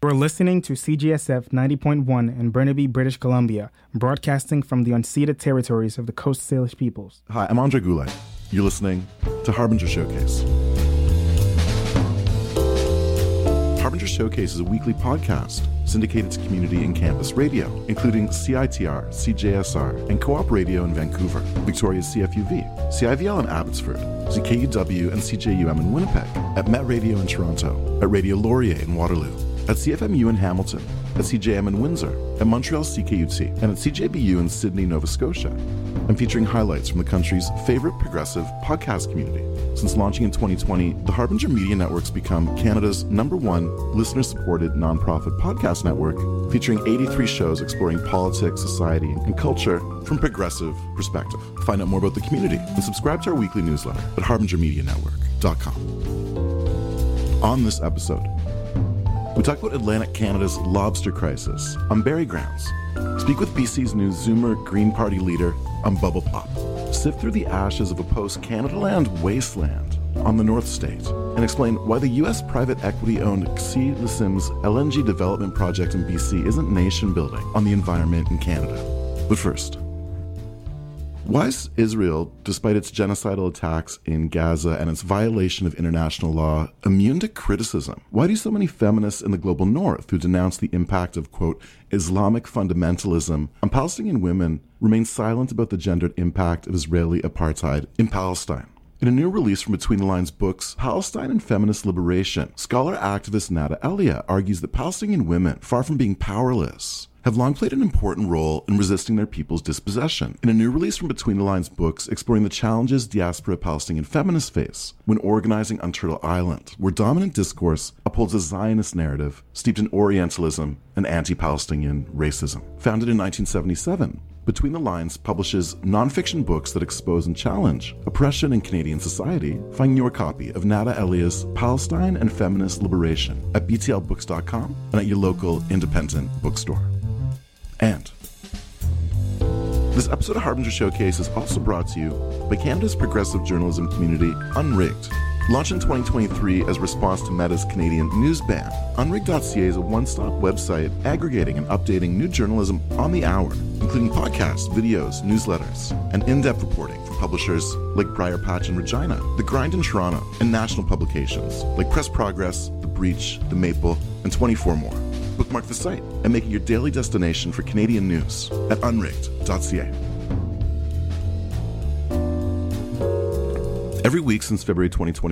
We're listening to CGSF 90.1 in Burnaby, British Columbia, broadcasting from the unceded territories of the Coast Salish peoples. Hi, I'm Andre Goulet. You're listening to Harbinger Showcase. Harbinger Showcase is a weekly podcast syndicated to community and campus radio, including CITR, CJSR, and Co-op Radio in Vancouver, Victoria's CFUV, CIVL in Abbotsford, CKUW and CJUM in Winnipeg, at Met Radio in Toronto, at Radio Laurier in Waterloo, at CFMU in Hamilton, at CJM in Windsor, at Montreal CKUT, and at CJBU in Sydney, Nova Scotia. I'm featuring highlights from the country's favorite progressive podcast community. Since launching in 2020, the Harbinger Media Network's become Canada's #1 listener-supported nonprofit podcast network, featuring 83 shows exploring politics, society, and culture from a progressive perspective. Find out more about the community and subscribe to our weekly newsletter at harbingermedianetwork.com. On this episode, we talk about Atlantic Canada's lobster crisis on Berry Grounds, speak with BC's new Zoomer Green Party leader on Bubble Pop, sift through the ashes of a post-Canadaland wasteland on the North State, and explain why the U.S. private equity-owned Xi Lisims LNG development project in BC isn't nation-building on the environment in Canada. But first, why is Israel, despite its genocidal attacks in Gaza and its violation of international law, immune to criticism? Why do so many feminists in the global north who denounce the impact of, quote, Islamic fundamentalism on Palestinian women remain silent about the gendered impact of Israeli apartheid in Palestine? In a new release from Between the Lines Books, Palestine and Feminist Liberation, scholar-activist Nada Elia argues that Palestinian women, far from being powerless, have long played an important role in resisting their people's dispossession. In a new release from Between the Lines Books, exploring the challenges diaspora Palestinian feminists face when organizing on Turtle Island, where dominant discourse upholds a Zionist narrative steeped in Orientalism and anti-Palestinian racism. Founded in 1977, Between the Lines publishes nonfiction books that expose and challenge oppression in Canadian society. Find your copy of Nada Elia's Palestine and Feminist Liberation at btlbooks.com and at your local independent bookstore. And this episode of Harbinger Showcase is also brought to you by Canada's progressive journalism community, Unrigged. Launched in 2023 as a response to Meta's Canadian news ban, Unrigged.ca is a one-stop website aggregating and updating new journalism on the hour, including podcasts, videos, newsletters, and in-depth reporting from publishers like Briar Patch and Regina, The Grind in Toronto, and national publications like Press Progress, The Breach, The Maple, and 24 more. Bookmark the site and make it your daily destination for Canadian news at unrigged.ca. Every week since February 2020,